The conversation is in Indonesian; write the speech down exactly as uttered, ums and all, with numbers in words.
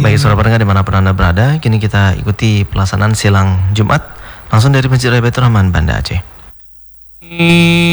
Baik, saudara pendengar dimanapun Anda berada, kini kita ikuti pelaksanaan silang Jumat langsung dari Masjid Raya Baitur Rahman, Banda Aceh.